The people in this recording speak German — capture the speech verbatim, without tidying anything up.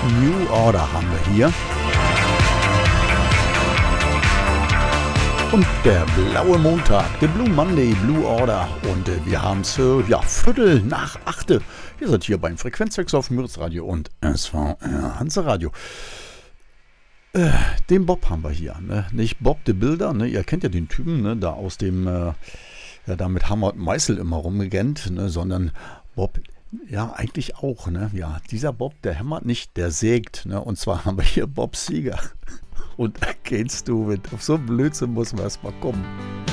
New Order haben wir hier. Und der blaue Montag, der Blue Monday, Blue Order. Und äh, wir haben es, äh, ja, Viertel nach achte. Ihr seid hier beim Frequenzwechsel auf Müritz Radio und S V R Hanse Radio. Äh, den Bob haben wir hier, ne? Nicht Bob the Builder, ne? Ihr kennt ja den Typen, ne? Da aus dem, äh, ja, da mit Hammer und Meißel immer rumgegangen, ne? Sondern Bob, ja, eigentlich auch, ne? Ja, dieser Bob, der hämmert nicht, der sägt, ne? Und zwar haben wir hier Bob Seger. Und kennst du, mit auf so einen Blödsinn muss man erstmal kommen.